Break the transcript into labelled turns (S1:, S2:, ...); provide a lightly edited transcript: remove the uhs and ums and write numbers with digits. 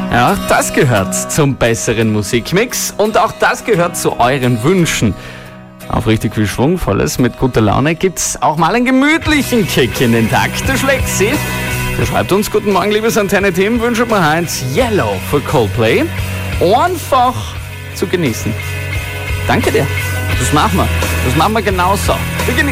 S1: Ja, auch das gehört zum besseren Musikmix und auch das gehört zu euren Wünschen. Auf richtig viel Schwungvolles mit guter Laune gibt's auch mal einen gemütlichen Kick in den Tag. Der Schlexi, der schreibt uns: Guten Morgen, liebes Antenne-Team, wünsche mir eins Yellow für Coldplay. Einfach zu genießen. Danke dir. Das machen wir genauso.